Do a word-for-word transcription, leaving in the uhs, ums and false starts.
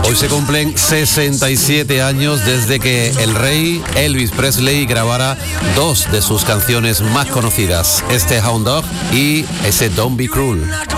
Hoy se cumplen sesenta y siete años desde que el rey Elvis Presley grabara dos de sus canciones más conocidas, este Hound Dog y ese Don't Be Cruel.